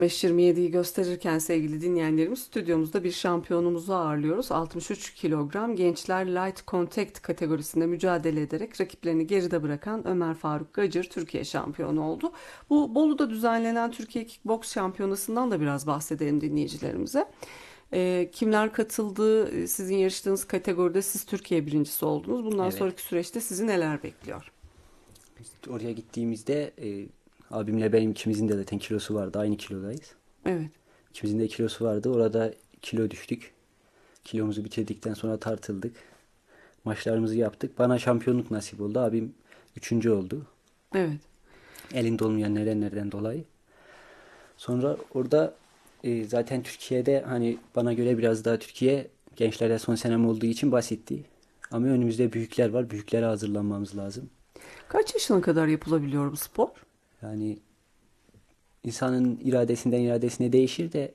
5.27'yi gösterirken sevgili dinleyenlerimiz stüdyomuzda bir şampiyonumuzu ağırlıyoruz. 63 kilogram gençler light contact kategorisinde mücadele ederek rakiplerini geride bırakan Ömer Faruk Gacır Türkiye şampiyonu oldu. Bu Bolu'da düzenlenen Türkiye Kickboks Şampiyonası'ndan da biraz bahsedelim dinleyicilerimize. Kimler katıldı? Sizin yarıştığınız kategoride siz Türkiye birincisi oldunuz. Bundan Evet. sonraki süreçte sizi neler bekliyor? Oraya gittiğimizde abimle benim ikimizin de zaten kilosu vardı. Aynı kilodayız. Evet. İkimizin de kilosu vardı. Orada kilo düştük. Kilomuzu bitirdikten sonra tartıldık. Maçlarımızı yaptık. Bana şampiyonluk nasip oldu. Abim üçüncü oldu. Evet. Elinde olmayan nedenlerden dolayı. Sonra orada zaten Türkiye'de hani bana göre biraz daha Türkiye gençlere son senem olduğu için basitti. Ama önümüzde büyükler var. Büyüklere hazırlanmamız lazım. Kaç yaşına kadar yapılabiliyor bu spor? Yani insanın iradesinden iradesine değişir de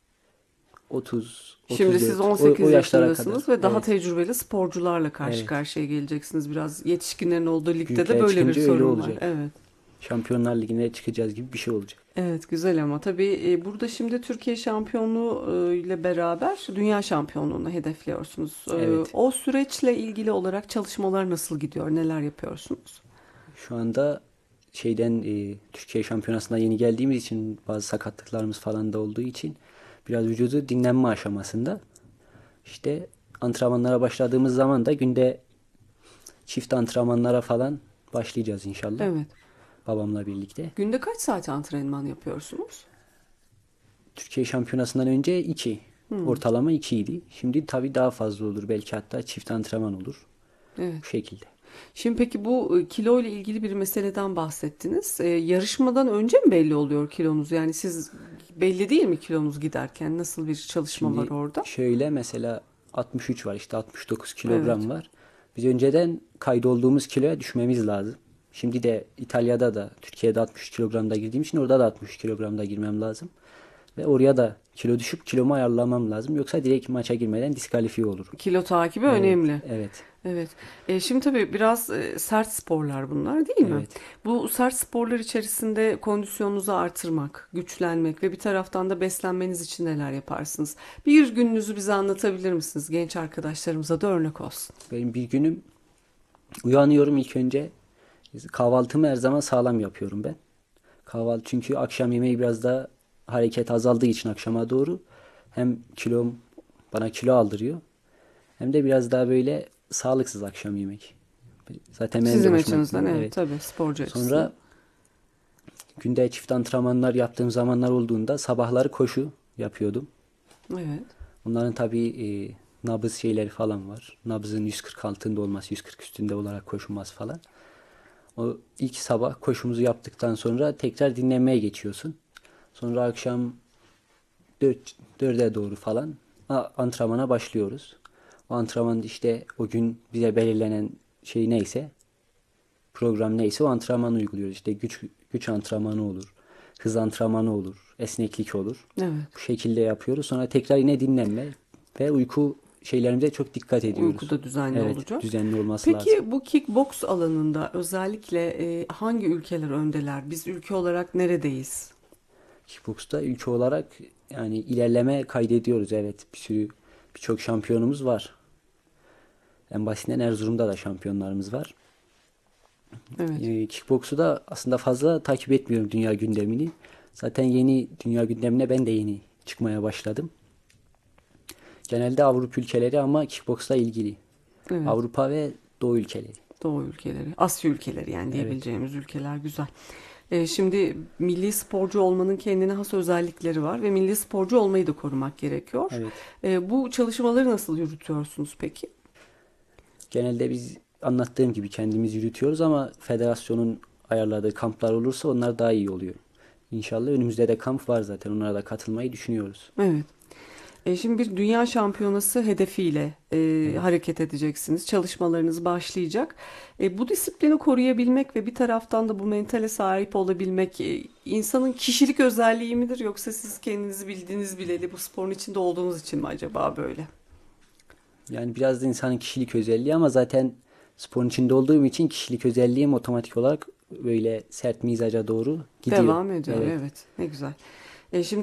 30, Şimdi siz 34 18 o yaşlara kadar. yaşındasınız ve daha Evet. tecrübeli sporcularla karşı Evet. karşıya geleceksiniz. Biraz yetişkinlerin olduğu ligde de Büyükler böyle bir çıkınca öyle sorun var. olacak. Evet. Şampiyonlar Ligi'ne çıkacağız gibi bir şey olacak. Evet, güzel ama tabii burada şimdi Türkiye şampiyonluğu ile beraber dünya şampiyonluğunu hedefliyorsunuz. Evet. O süreçle ilgili olarak çalışmalar nasıl gidiyor? Neler yapıyorsunuz? Şu anda Türkiye Şampiyonası'na yeni geldiğimiz için bazı sakatlıklarımız falan da olduğu için biraz vücudu dinlenme aşamasında. İşte antrenmanlara başladığımız zaman da günde çift antrenmanlara falan başlayacağız inşallah. Evet. Babamla birlikte. Günde kaç saat antrenman yapıyorsunuz? Türkiye Şampiyonası'ndan önce 2. Ortalama 2 idi. Şimdi tabii daha fazla olur. Belki hatta çift antrenman olur. Evet. Bu şekilde. Şimdi peki bu kilo ile ilgili bir meseleden bahsettiniz. Yarışmadan önce mi belli oluyor kilonuz? Yani siz belli değil mi kilonuz giderken? Nasıl bir çalışma var Şimdi orada? şöyle mesela 63 var, işte 69 Evet. kilogram var. Biz önceden kaydolduğumuz kiloya düşmemiz lazım. Şimdi de İtalya'da da Türkiye'de 63 kilogramda girdiğim için orada da 63 kilogramda girmem lazım. Ve oraya da kilo düşüp kilomu ayarlamam lazım. Yoksa direkt maça girmeden diskalifiye olurum. Kilo takibi Evet, önemli. evet, Evet. Şimdi tabii biraz sert sporlar bunlar değil mi? evet. Bu sert sporlar içerisinde kondisyonunuzu artırmak, güçlenmek ve bir taraftan da beslenmeniz için neler yaparsınız? Bir gününüzü bize anlatabilir misiniz? Genç arkadaşlarımıza da örnek olsun. Benim bir günüm uyanıyorum ilk önce. Kahvaltımı her zaman sağlam yapıyorum ben. Kahvaltı çünkü akşam yemeği biraz daha hareket azaldığı için akşama doğru hem kilom bana kilo aldırıyor hem de biraz daha böyle sağlıksız akşam yemek. Zaten benim de Sizin hoşuma açınızdan gitmiyor. evet Evet. tabii sporcu açısından. Sonra günde çift antrenmanlar yaptığım zamanlar olduğunda sabahları koşu yapıyordum. Evet. Bunların tabii nabız şeyleri falan var. Nabzın 140 altında olması, 140 üstünde olarak koşulması falan. O ilk sabah koşumuzu yaptıktan sonra tekrar dinlenmeye geçiyorsun. Sonra akşam 4'e doğru falan antrenmana başlıyoruz. O antrenman işte o gün bize belirlenen şey neyse, program neyse o antrenmanı uyguluyoruz. İşte güç antrenmanı olur, hız antrenmanı olur, esneklik olur. Evet. Bu şekilde yapıyoruz. Sonra tekrar yine dinlenme ve uyku şeylerimize çok dikkat ediyoruz. Uykuda düzenli Evet, olacak. düzenli olması lazım. Peki bu kickboks alanında özellikle hangi ülkeler öndeler? Biz ülke olarak neredeyiz? Kickbox'ta ülke olarak yani ilerleme kaydediyoruz. Evet, birçok şampiyonumuz var. En basitinden Erzurum'da da şampiyonlarımız var. Evet. Kickbox'u da aslında fazla takip etmiyorum dünya gündemini. Zaten yeni dünya gündemine ben de yeni çıkmaya başladım. Genelde Avrupa ülkeleri ama kickbox'la ilgili. Evet. Avrupa ve Doğu ülkeleri. Doğu ülkeleri, Asya ülkeleri yani Evet. diyebileceğimiz ülkeler güzel. Şimdi milli sporcu olmanın kendine has özellikleri var ve milli sporcu olmayı da korumak gerekiyor. Evet. Bu çalışmaları nasıl yürütüyorsunuz peki? Genelde biz anlattığım gibi kendimiz yürütüyoruz ama federasyonun ayarladığı kamplar olursa onlar daha iyi oluyor. İnşallah önümüzde de kamp var zaten. Onlara da katılmayı düşünüyoruz. Evet. Şimdi bir dünya şampiyonası hedefiyle Evet. hareket edeceksiniz. Çalışmalarınız başlayacak. Bu disiplini koruyabilmek ve bir taraftan da bu mentale sahip olabilmek insanın kişilik özelliği midir yoksa siz kendinizi bildiğiniz bileli bu sporun içinde olduğunuz için mi acaba böyle? Yani biraz da insanın kişilik özelliği ama zaten sporun içinde olduğum için kişilik özelliğim otomatik olarak böyle sert mizaca doğru gidiyor. Devam ediyor. Evet. Evet. Ne güzel. Şimdi